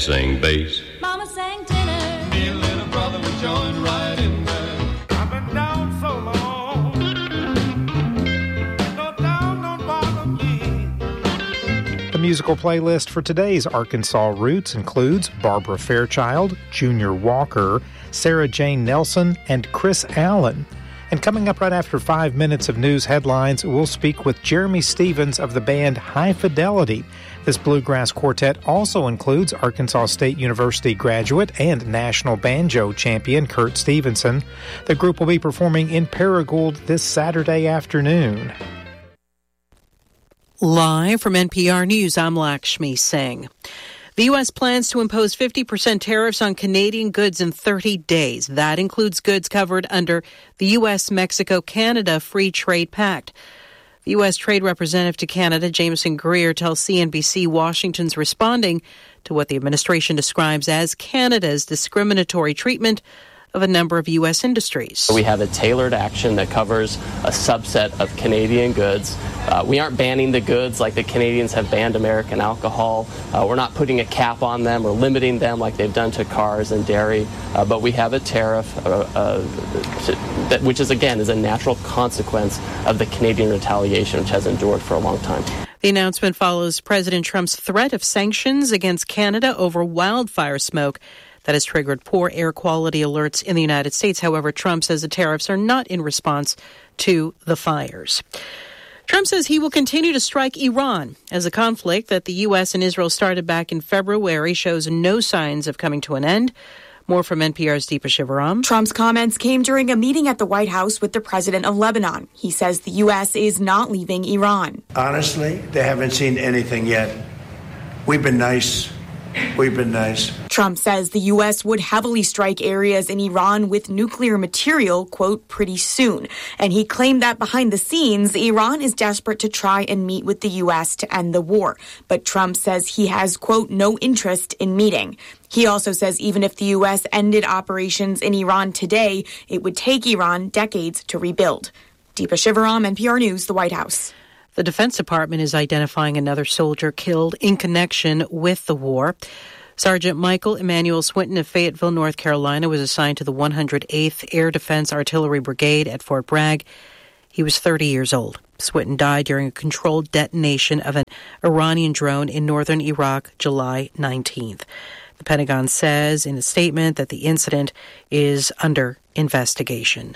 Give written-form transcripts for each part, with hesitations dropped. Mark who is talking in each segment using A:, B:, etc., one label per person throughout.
A: sang bass.
B: Mama sang tenor.
C: Me and little brother would join right in there. I've been down so long. No down, don't bother me.
D: The musical playlist for today's Arkansas Roots includes Barbara Fairchild, Junior Walker, Sarah Jane Nelson, and Chris Allen. And coming up right after 5 minutes of news headlines, we'll speak with Jeremy Stevens of the band High Fidelity. This bluegrass quartet also includes Arkansas State University graduate and national banjo champion Kurt Stevenson. The group will be performing in Paragould this Saturday afternoon.
E: Live from NPR News, I'm Lakshmi Singh. The U.S. plans to impose 50% tariffs on Canadian goods in 30 days. That includes goods covered under the U.S.-Mexico-Canada Free Trade Pact. The U.S. Trade Representative to Canada, Jameson Greer, tells CNBC Washington's responding to what the administration describes as Canada's discriminatory treatment of a number of U.S. industries.
F: We have a tailored action that covers a subset of Canadian goods. We aren't banning the goods like the Canadians have banned American alcohol. We're not putting a cap on them or limiting them like they've done to cars and dairy. But we have a tariff, which is a natural consequence of the Canadian retaliation, which has endured for a long time.
E: The announcement follows President Trump's threat of sanctions against Canada over wildfire smoke that has triggered poor air quality alerts in the United States. However, Trump says the tariffs are not in response to the fires. Trump says he will continue to strike Iran as the conflict that the U.S. and Israel started back in February shows no signs of coming to an end. More from NPR's Deepa Shivaram.
G: Trump's comments came during a meeting at the White House with the president of Lebanon. He says the U.S. is not leaving Iran.
H: Honestly, they haven't seen anything yet. We've been nice.
G: Trump says the U.S. would heavily strike areas in Iran with nuclear material, quote, pretty soon. And he claimed that behind the scenes, Iran is desperate to try and meet with the U.S. to end the war. But Trump says he has, quote, no interest in meeting. He also says even if the U.S. ended operations in Iran today, it would take Iran decades to rebuild. Deepa Shivaram, NPR News, the White House.
E: The Defense Department is identifying another soldier killed in connection with the war. Sergeant Michael Emmanuel Swinton of Fayetteville, North Carolina, was assigned to the 108th Air Defense Artillery Brigade at Fort Bragg. He was 30 years old. Swinton died during a controlled detonation of an Iranian drone in northern Iraq, July 19th. The Pentagon says in a statement that the incident is under investigation.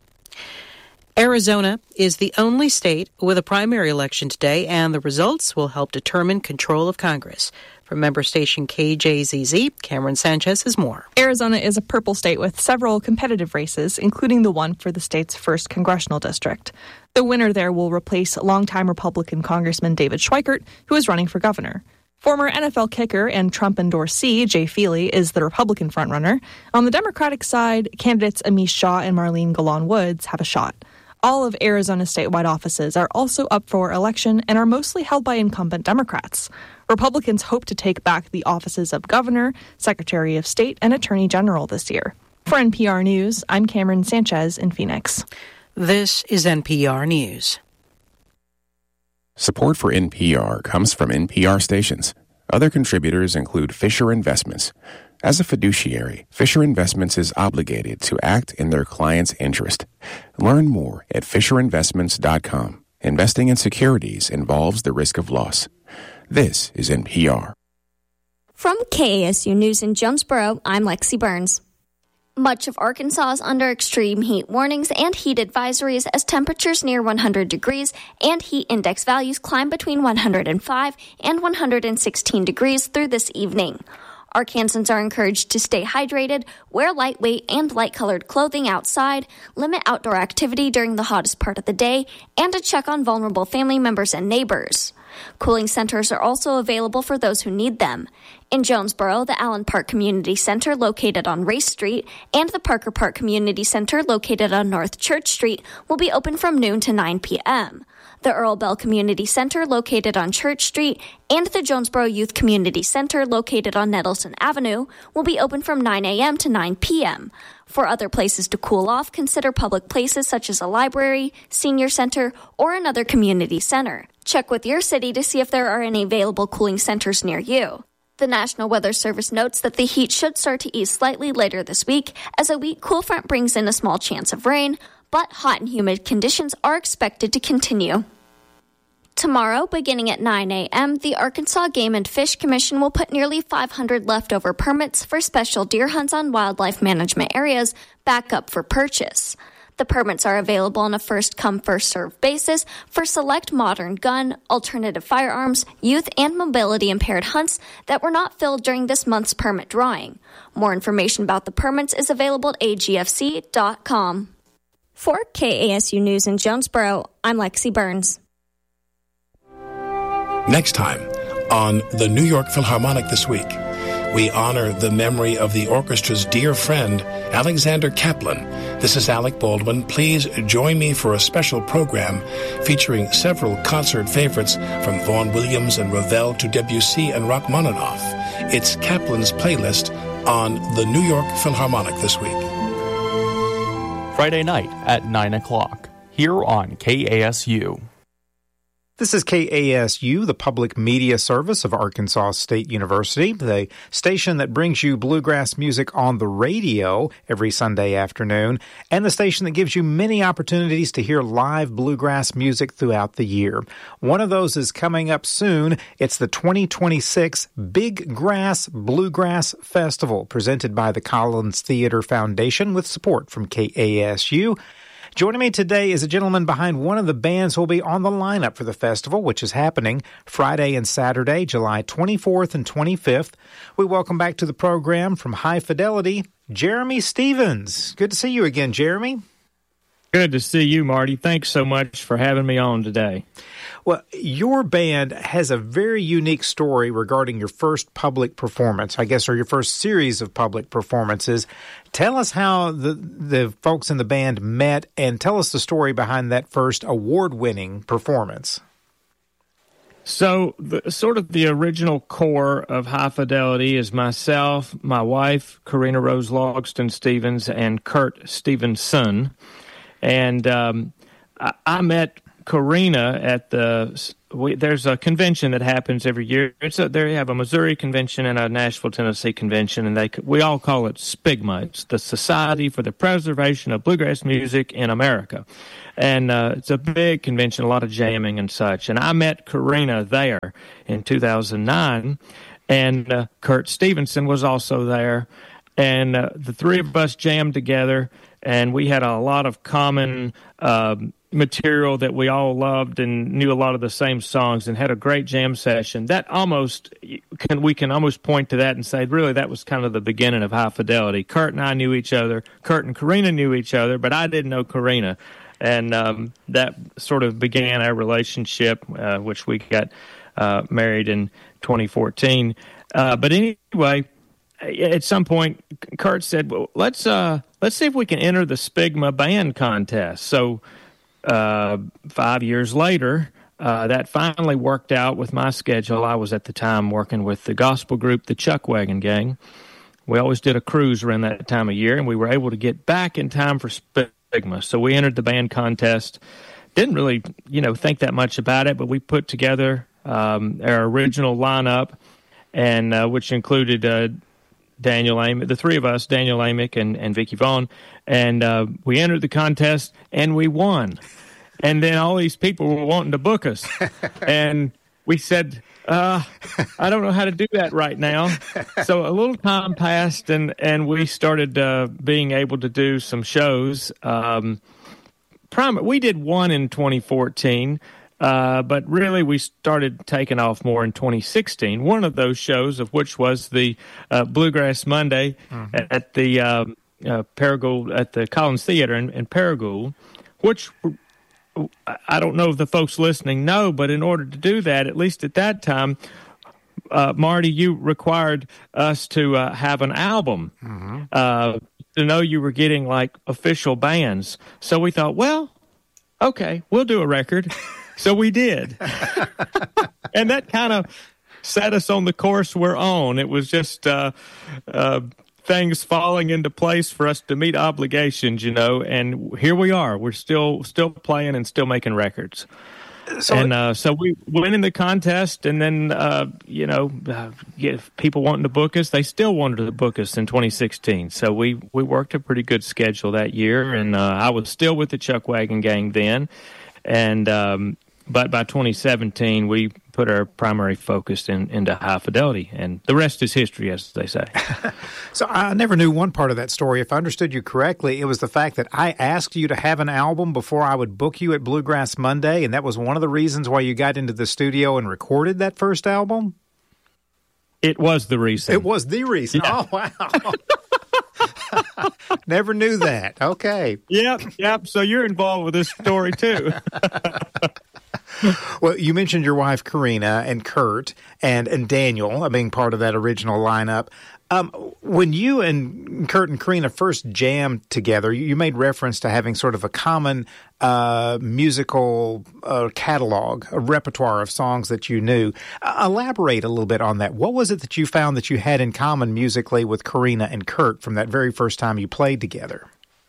E: Arizona is the only state with a primary election today, and the results will help determine control of Congress. From member station KJZZ, Cameron Sanchez has more.
I: Arizona is a purple state with several competitive races, including the one for the state's first congressional district. The winner there will replace longtime Republican Congressman David Schweikert, who is running for governor. Former NFL kicker and Trump endorsee Jay Feely is the Republican frontrunner. On the Democratic side, candidates Amish Shaw and Marlene Golan Woods have a shot. All of Arizona's statewide offices are also up for election and are mostly held by incumbent Democrats. Republicans hope to take back the offices of governor, secretary of state, and attorney general this year. For NPR News, I'm Cameron Sanchez in Phoenix.
E: This is NPR News.
J: Support for NPR comes from NPR stations. Other contributors include Fisher Investments. As a fiduciary, Fisher Investments is obligated to act in their client's interest. Learn more at FisherInvestments.com. Investing in securities involves the risk of loss. This is NPR.
K: From KASU News in Jonesboro, I'm Lexi Burns. Much of Arkansas is under extreme heat warnings and heat advisories as temperatures near 100 degrees and heat index values climb between 105 and 116 degrees through this evening. Arkansans are encouraged to stay hydrated, wear lightweight and light-colored clothing outside, limit outdoor activity during the hottest part of the day, and to check on vulnerable family members and neighbors. Cooling centers are also available for those who need them. In Jonesboro, the Allen Park Community Center, located on Race Street, and the Parker Park Community Center, located on North Church Street, will be open from noon to 9 p.m. The Earl Bell Community Center, located on Church Street, and the Jonesboro Youth Community Center, located on Nettleton Avenue, will be open from 9 a.m. to 9 p.m. For other places to cool off, consider public places such as a library, senior center, or another community center. Check with your city to see if there are any available cooling centers near you. The National Weather Service notes that the heat should start to ease slightly later this week as a weak cool front brings in a small chance of rain, but hot and humid conditions are expected to continue. Tomorrow, beginning at 9 a.m., the Arkansas Game and Fish Commission will put nearly 500 leftover permits for special deer hunts on wildlife management areas back up for purchase. The permits are available on a first-come, first-served basis for select modern gun, alternative firearms, youth, and mobility-impaired hunts that were not filled during this month's permit drawing. More information about the permits is available at agfc.com. For KASU News in Jonesboro, I'm Lexi Burns.
A: Next time on the New York Philharmonic This Week, we honor the memory of the orchestra's dear friend, Alexander Kaplan. This is Alec Baldwin. Please join me for a special program featuring several concert favorites from Vaughan Williams and Ravel to Debussy and Rachmaninoff. It's Kaplan's playlist on the New York Philharmonic This Week.
B: Friday night at 9 o'clock, here on KASU.
D: This is KASU, the public media service of Arkansas State University, the station that brings you bluegrass music on the radio every Sunday afternoon, and the station that gives you many opportunities to hear live bluegrass music throughout the year. One of those is coming up soon. It's the 2026 Big Grass Bluegrass Festival, presented by the Collins Theater Foundation with support from KASU. Joining me today is a gentleman behind one of the bands who will be on the lineup for the festival, which is happening Friday and Saturday, July 24th and 25th. We welcome back to the program from High Fidelity, Jeremy Stevens. Good to see you again, Jeremy.
L: Good to see you, Marty. Thanks so much for having me on today.
D: Well, your band has a very unique story regarding your first public performance, I guess, or your first series of public performances. Tell us how the folks in the band met, and tell us the story behind that first award-winning performance.
L: So, the original core of High Fidelity is myself, my wife, Karina Rose Logston Stevens, and Kurt Stevenson. And I met Karina at there's a convention that happens every year. They have a Missouri convention and a Nashville, Tennessee convention, and we all call it SPIGMA. It's the Society for the Preservation of Bluegrass Music in America. And it's a big convention, a lot of jamming and such. And I met Karina there in 2009, and Kurt Stevenson was also there. And the three of us jammed together, and we had a lot of common material that we all loved and knew a lot of the same songs and had a great jam session. That we can almost point to that and say, really, that was kind of the beginning of High Fidelity. Kurt and I knew each other. Kurt and Karina knew each other, but I didn't know Karina. And that sort of began our relationship, which we got married in 2014. But anyway, at some point, Kurt said, well, let's see if we can enter the SPIGMA band contest. So 5 years later, that finally worked out with my schedule. I was at the time working with the gospel group, the Chuckwagon Gang. We always did a cruise around that time of year, and we were able to get back in time for SPIGMA. So we entered the band contest. Didn't really, think that much about it, but we put together our original lineup, and which included Daniel Amick, the three of us, Daniel Amick and Vicky Vaughn, and we entered the contest, and we won. And then all these people were wanting to book us. And we said, I don't know how to do that right now. So a little time passed, and we started being able to do some shows. We did one in 2014, but really we started taking off more in 2016. One of those shows, of which was the Bluegrass Monday at the Paragould, at the Collins Theater in Paragould, which I don't know if the folks listening know, but in order to do that, at least at that time, Marty, you required us to have an album to know you were getting like official bands. So we thought, well, okay, we'll do a record. So we did. And that kind of set us on the course we're on. It was just things falling into place for us to meet obligations, and here we are. We're still playing and still making records. So we went in the contest, and then, people wanting to book us, they still wanted to book us in 2016. So we worked a pretty good schedule that year, and I was still with the Chuck Wagon Gang then. And but by 2017, we put our primary focus into High Fidelity, and the rest is history, as they say.
D: So I never knew one part of that story. If I understood you correctly, it was the fact that I asked you to have an album before I would book you at Bluegrass Monday, and that was one of the reasons why you got into the studio and recorded that first album?
L: It was the reason.
D: It was the reason. Yeah. Oh, wow. Never knew that. Okay.
L: Yep. So you're involved with this story, too.
D: Well, you mentioned your wife, Karina, and Kurt, and Daniel being part of that original lineup. When you and Kurt and Karina first jammed together, you made reference to having sort of a common musical catalog, a repertoire of songs that you knew. Elaborate a little bit on that. What was it that you found that you had in common musically with Karina and Kurt from that very first time you played together?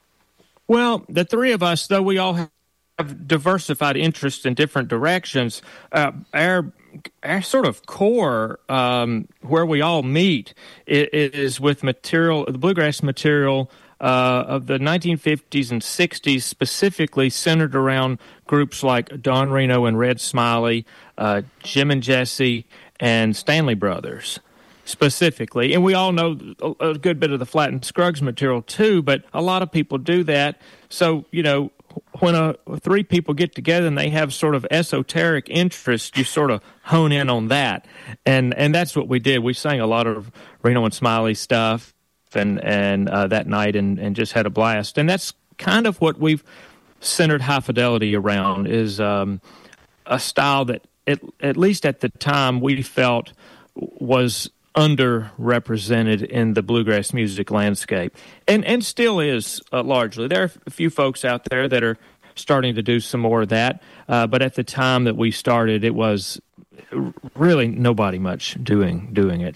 L: Well, the three of us, though we all have diversified interests in different directions, our sort of core where we all meet is with material, the bluegrass material of the 1950s and 60s, specifically centered around groups like Don Reno and Red Smiley, Jim and Jesse, and Stanley Brothers specifically. And we all know a good bit of the Flatt and Scruggs material too, but a lot of people do that. So, when three people get together and they have sort of esoteric interests, you sort of hone in on that. And that's what we did. We sang a lot of Reno and Smiley stuff and that night and just had a blast. And that's kind of what we've centered High Fidelity around, is a style that, at least at the time, we felt was underrepresented in the bluegrass music landscape, and still is largely. There are a few folks out there that are starting to do some more of that, but at the time that we started, it was really nobody much doing it.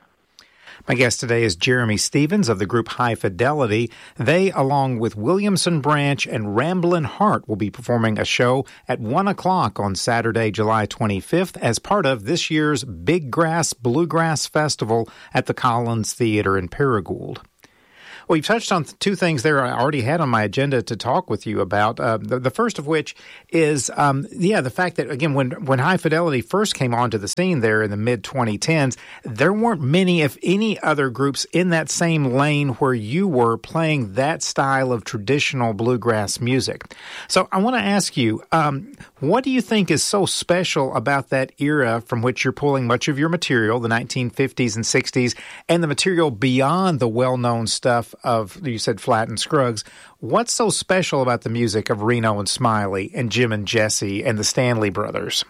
D: My guest today is Jeremy Stevens of the group High Fidelity. They, along with Williamson Branch and Ramblin' Heart, will be performing a show at 1 o'clock on Saturday, July 25th, as part of this year's Big Grass Bluegrass Festival at the Collins Theater in Paragould. Well, you've touched on two things there I already had on my agenda to talk with you about. The first of which is, the fact that, again, when High Fidelity first came onto the scene there in the mid-2010s, there weren't many, if any, other groups in that same lane where you were playing that style of traditional bluegrass music. So I want to ask you, what do you think is so special about that era from which you're pulling much of your material, the 1950s and 60s, and the material beyond the well-known stuff of, you said, Flatt and Scruggs? What's so special about the music of Reno and Smiley and Jim and Jesse and the Stanley Brothers?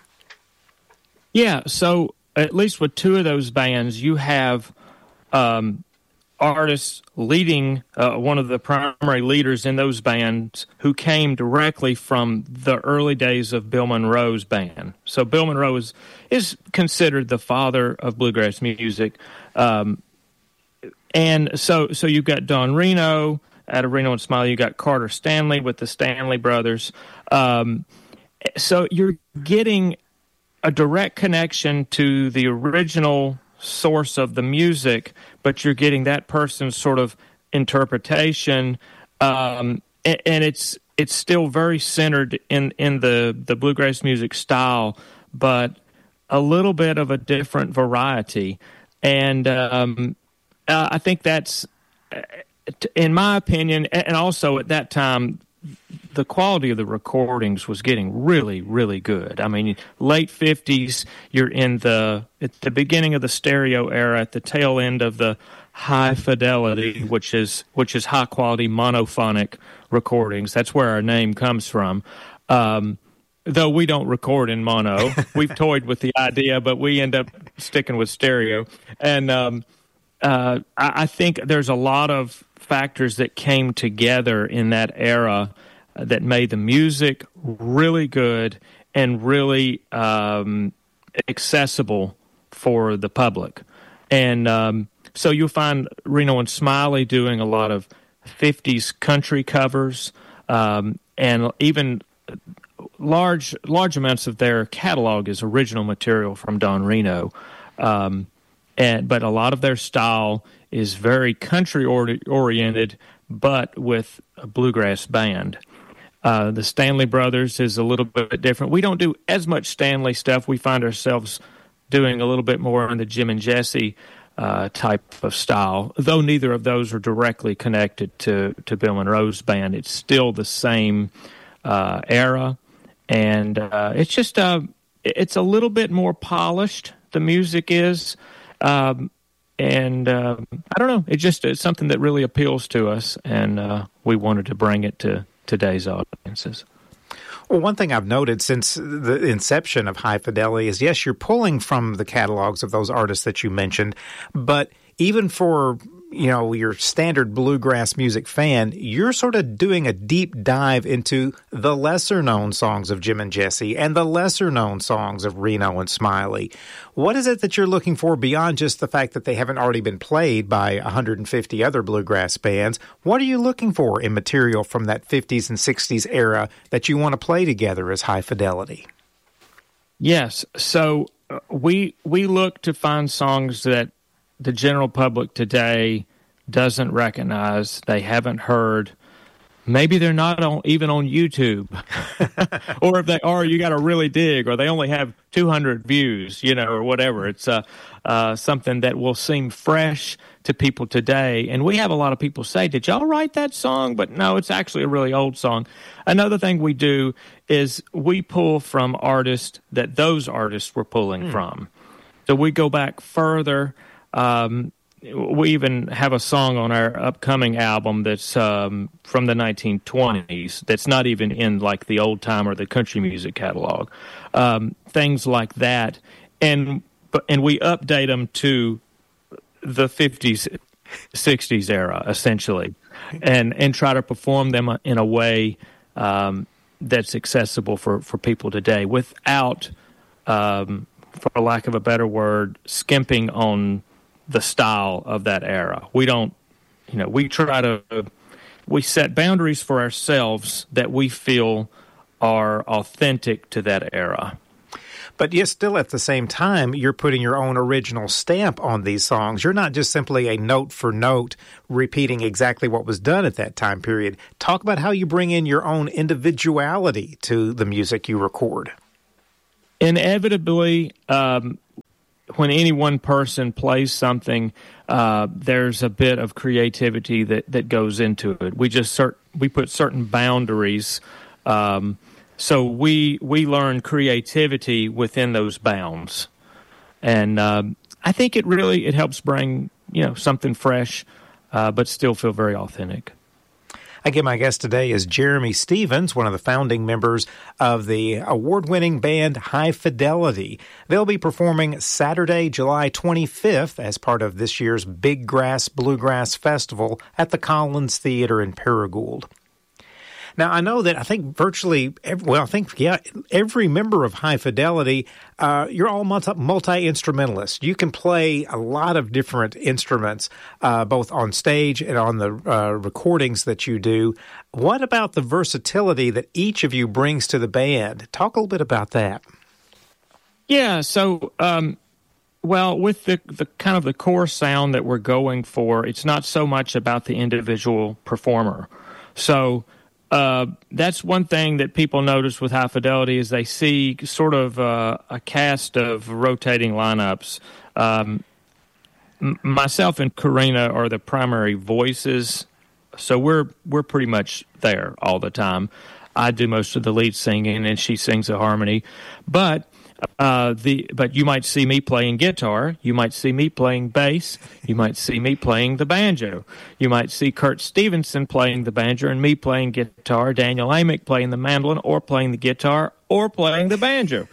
L: Yeah, so at least with two of those bands, you have artists leading, one of the primary leaders in those bands who came directly from the early days of Bill Monroe's band. So Bill Monroe is considered the father of bluegrass music. And so you've got Don Reno out of Reno and Smiley. You've got Carter Stanley with the Stanley Brothers. So you're getting a direct connection to the original source of the music, but you're getting that person's sort of interpretation. And it's still very centered in the bluegrass music style, but a little bit of a different variety. And I think that's, in my opinion, and also at that time, the quality of the recordings was getting really, really good. I mean, late 50s, you're at the beginning of the stereo era, at the tail end of the High Fidelity, which is high quality monophonic recordings. That's where our name comes from. Though we don't record in mono, we've toyed with the idea, but we end up sticking with stereo. And I think there's a lot of factors that came together in that era that made the music really good and really accessible for the public. And so you'll find Reno and Smiley doing a lot of 50s country covers, and even large amounts of their catalog is original material from Don Reno, but a lot of their style is very country oriented, but with a bluegrass band. The Stanley Brothers is a little bit different. We don't do as much Stanley stuff. We find ourselves doing a little bit more in the Jim and Jesse type of style, though neither of those are directly connected to Bill Monroe's band. It's still the same era, and it's just it's a little bit more polished. The music is, and I don't know. It's something that really appeals to us, and we wanted to bring it to today's audiences.
D: Well, one thing I've noted since the inception of High Fidelity is, yes, you're pulling from the catalogs of those artists that you mentioned, but even for, your standard bluegrass music fan, you're sort of doing a deep dive into the lesser-known songs of Jim and Jesse and the lesser-known songs of Reno and Smiley. What is it that you're looking for beyond just the fact that they haven't already been played by 150 other bluegrass bands? What are you looking for in material from that 50s and 60s era that you want to play together as High Fidelity?
L: Yes, so we look to find songs that the general public today doesn't recognize, they haven't heard. Maybe they're not even on YouTube. Or if they are, you got to really dig, or they only have 200 views, or whatever. It's something that will seem fresh to people today. And we have a lot of people say, did y'all write that song? But no, it's actually a really old song. Another thing we do is we pull from artists that those artists were pulling from. So we go back further. We even have a song on our upcoming album that's from the 1920s that's not even in like the old time or the country music catalog. Things like that. And we update them to the 50s, 60s era, essentially, and try to perform them in a way that's accessible for people today without, for lack of a better word, skimping on the style of that era. We don't, we set boundaries for ourselves that we feel are authentic to that era.
D: But yet still at the same time, you're putting your own original stamp on these songs. You're not just simply a note for note repeating exactly what was done at that time period. Talk about how you bring in your own individuality to the music you record.
L: Inevitably, when any one person plays something, there's a bit of creativity that goes into it. We put certain boundaries, so we learn creativity within those bounds, and I think it helps bring something fresh, but still feel very authentic.
D: Again, my guest today is Jeremy Stevens, one of the founding members of the award-winning band High Fidelity. They'll be performing Saturday, July 25th as part of this year's Big Grass Bluegrass Festival at the Collins Theater in Paragould. Now, I know that every member of High Fidelity, you're all multi-instrumentalists. You can play a lot of different instruments, both on stage and on the recordings that you do. What about the versatility that each of you brings to the band? Talk a little bit about that.
L: Yeah, so, with the kind of the core sound that we're going for, it's not so much about the individual performer. So, that's one thing that people notice with High Fidelity is they see sort of a cast of rotating lineups. Myself and Karina are the primary voices, so we're pretty much there all the time. I do most of the lead singing, and she sings the harmony. But you might see me playing guitar, you might see me playing bass, you might see me playing the banjo, you might see Kurt Stevenson playing the banjo and me playing guitar, Daniel Amick playing the mandolin or playing the guitar or playing the banjo.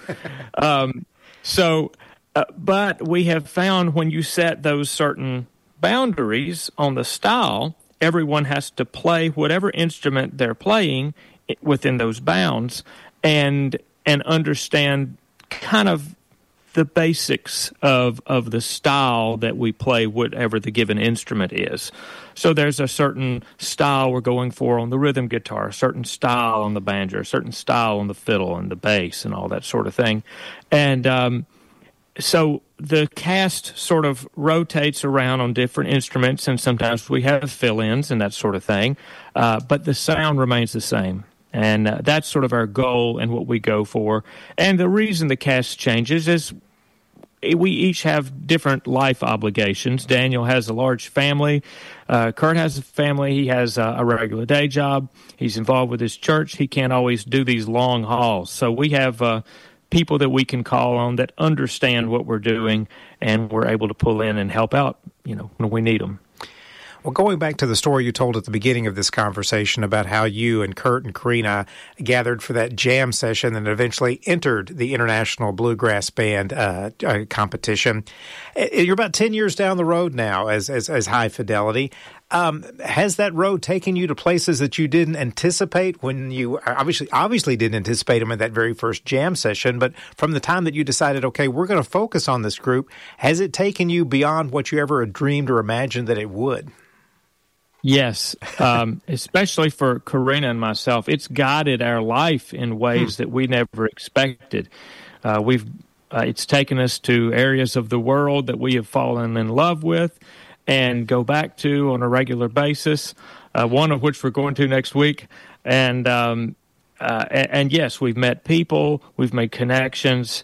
L: But we have found when you set those certain boundaries on the style, everyone has to play whatever instrument they're playing within those bounds and understand kind of the basics of the style that we play, whatever the given instrument is. So there's a certain style we're going for on the rhythm guitar, a certain style on the banjo, a certain style on the fiddle and the bass and all that sort of thing. And so the cast sort of rotates around on different instruments, and sometimes we have fill-ins and that sort of thing, but the sound remains the same. And that's sort of our goal and what we go for. And the reason the cast changes is we each have different life obligations. Daniel has a large family. Kurt has a family. He has a regular day job. He's involved with his church. He can't always do these long hauls. So we have people that we can call on that understand what we're doing, and we're able to pull in and help out, when we need them.
D: Well, going back to the story you told at the beginning of this conversation about how you and Kurt and Karina gathered for that jam session and eventually entered the International Bluegrass Band competition, you're about 10 years down the road now as High Fidelity. Has that road taken you to places that you didn't anticipate when you obviously didn't anticipate them in that very first jam session, but from the time that you decided, okay, we're going to focus on this group, has it taken you beyond what you ever dreamed or imagined that it would?
L: Yes, especially for Karina and myself. It's guided our life in ways that we never expected. It's taken us to areas of the world that we have fallen in love with and go back to on a regular basis, one of which we're going to next week. And yes, we've met people, we've made connections.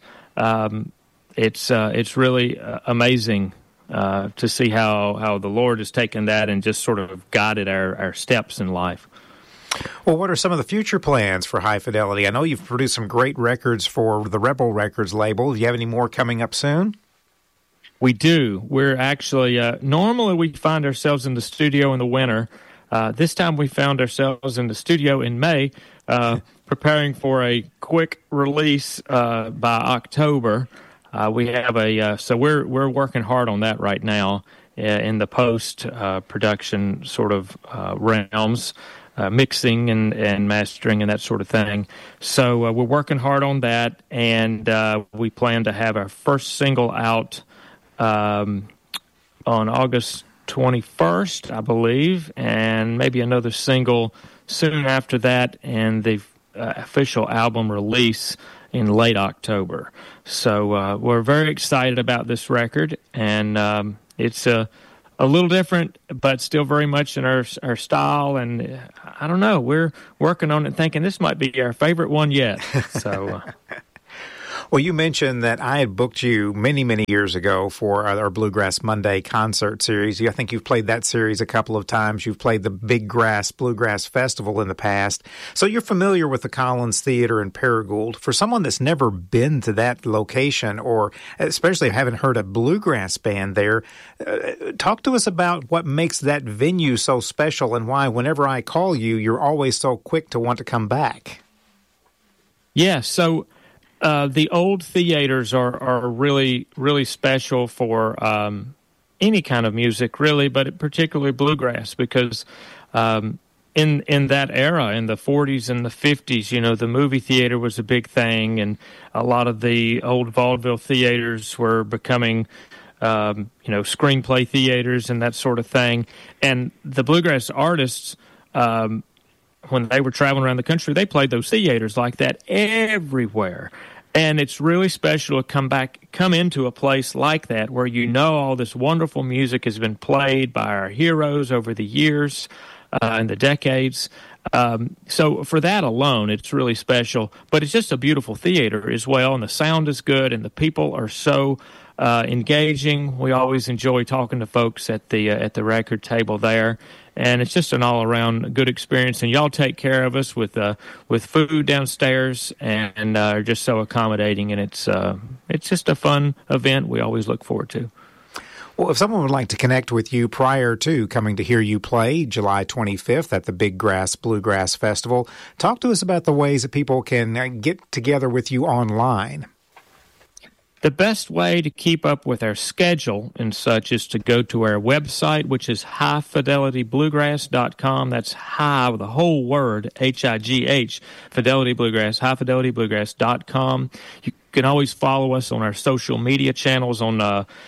L: It's really amazing to see how the Lord has taken that and just sort of guided our steps in life.
D: Well, what are some of the future plans for High Fidelity? I know you've produced some great records for the Rebel Records label. Do you have any more coming up soon?
L: We do. We're actually, normally we find ourselves in the studio in the winter. This time we found ourselves in the studio in May, preparing for a quick release by October. We have so we're working hard on that right now in the post production sort of realms, mixing and mastering and that sort of thing. So we're working hard on that, and we plan to have our first single out on August 21st, I believe, and maybe another single soon after that, and the official album release in late October. So we're very excited about this record, and it's a little different, but still very much in our style. And I don't know, we're working on it thinking this might be our favorite one yet. So
D: Well, you mentioned that I had booked you many, many years ago for our Bluegrass Monday concert series. I think you've played that series a couple of times. You've played the Big Grass Bluegrass Festival in the past. So you're familiar with the Collins Theater in Paragould. For someone that's never been to that location, or especially haven't heard a bluegrass band there, talk to us about what makes that venue so special and why whenever I call you, you're always so quick to want to come back.
L: Yeah, so the old theaters are really, really special for any kind of music, really, but particularly bluegrass, because in that era, in the 40s and the 50s, you know, the movie theater was a big thing, and a lot of the old vaudeville theaters were becoming, screenplay theaters and that sort of thing. And the bluegrass artists, when they were traveling around the country, they played those theaters like that everywhere. And it's really special to come into a place like that where you know all this wonderful music has been played by our heroes over the years and the decades. So for that alone, it's really special. But it's just a beautiful theater as well, and the sound is good, and the people are so engaging. We always enjoy talking to folks at the record table there, and it's just an all-around good experience. And y'all take care of us with food downstairs, and are just so accommodating. And it's just a fun event we always look forward to.
D: Well, if someone would like to connect with you prior to coming to hear you play July 25th at the Big Grass Bluegrass Festival, talk to us about the ways that people can get together with you online.
L: The best way to keep up with our schedule and such is to go to our website, which is highfidelitybluegrass.com. That's high with the whole word, H-I-G-H, Fidelity Bluegrass, highfidelitybluegrass.com. You can always follow us on our social media channels on,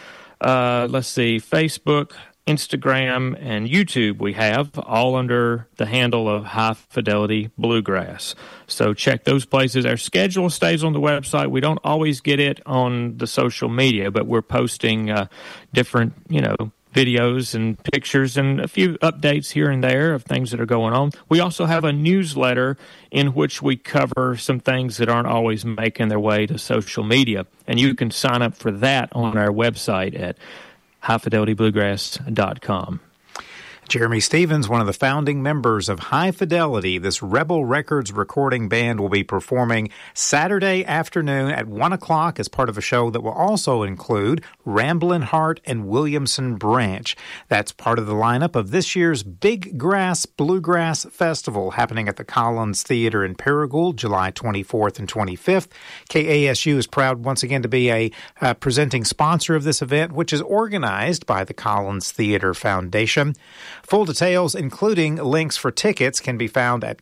L: Facebook, Instagram, and YouTube. We have all under the handle of High Fidelity Bluegrass. So check those places. Our schedule stays on the website. We don't always get it on the social media, but we're posting different, videos and pictures and a few updates here and there of things that are going on. We also have a newsletter in which we cover some things that aren't always making their way to social media. And you can sign up for that on our website at highfidelitybluegrass.com.
D: Jeremy Stevens, one of the founding members of High Fidelity, this Rebel Records recording band, will be performing Saturday afternoon at 1 o'clock as part of a show that will also include Ramblin' Heart and Williamson Branch. That's part of the lineup of this year's Big Grass Bluegrass Festival happening at the Collins Theater in Paragould, July 24th and 25th. KASU is proud once again to be a presenting sponsor of this event, which is organized by the Collins Theater Foundation. Full details, including links for tickets, can be found at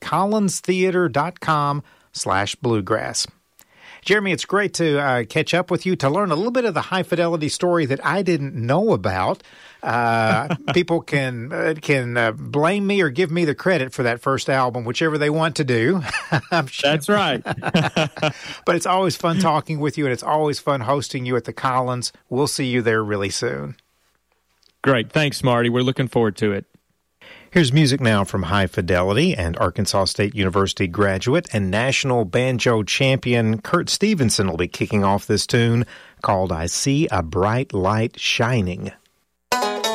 D: collinstheater.com/bluegrass. Jeremy, it's great to catch up with you, to learn a little bit of the High Fidelity story that I didn't know about. People can blame me or give me the credit for that first album, whichever they want to do. I'm sure.
L: That's right.
D: But it's always fun talking with you, and it's always fun hosting you at the Collins. We'll see you there really soon.
L: Great. Thanks, Marty. We're looking forward to it.
D: Here's music now from High Fidelity, and Arkansas State University graduate and national banjo champion Kurt Stevenson will be kicking off this tune called I See a Bright Light Shining.